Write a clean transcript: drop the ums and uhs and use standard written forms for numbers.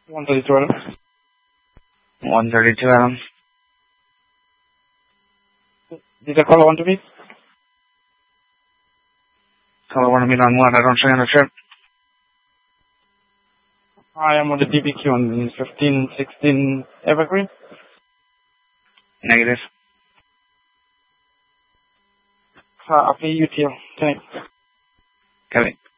132 Adam. 132 Adam. Did the caller want to meet? Caller want to meet on what? I don't see on the trip. I am on the DBQ on 1516 Evergreen. Negative. Copy UTL. Thanks. Copy.